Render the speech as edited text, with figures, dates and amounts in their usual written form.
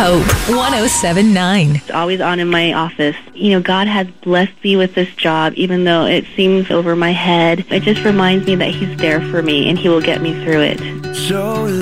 Hope 107.9. It's always on in my office. God has blessed me with this job, even though it seems over my head. It just reminds me that He's there for me and He will get me through it. So